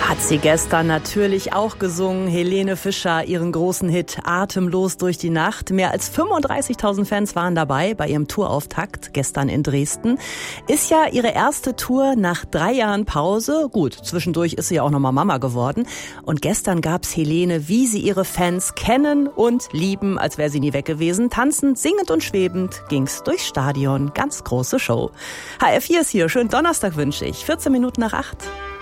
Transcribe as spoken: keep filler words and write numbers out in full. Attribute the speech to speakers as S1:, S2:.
S1: Hat sie gestern natürlich auch gesungen. Helene Fischer, ihren großen Hit Atemlos durch die Nacht. Mehr als fünfunddreißigtausend Fans waren dabei bei ihrem Tourauftakt gestern in Dresden. Ist ja ihre erste Tour nach drei Jahren Pause. Gut, zwischendurch ist sie ja auch nochmal Mama geworden. Und gestern gab's Helene, wie sie ihre Fans kennen und lieben, als wäre sie nie weg gewesen. Tanzend, singend und schwebend ging's durchs Stadion. Ganz große Show. H R vier ist hier. Schönen Donnerstag wünsche ich. vierzehn Minuten nach acht.